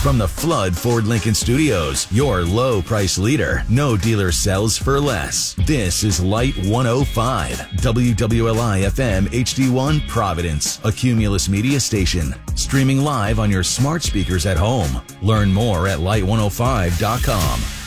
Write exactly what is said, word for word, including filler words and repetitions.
From the Flood Ford Lincoln Studios, your low price leader. No dealer sells for less. This is Light one oh five, W W L I F M H D one Providence, a Cumulus media station. Streaming live on your smart speakers at home. Learn more at light one oh five dot com.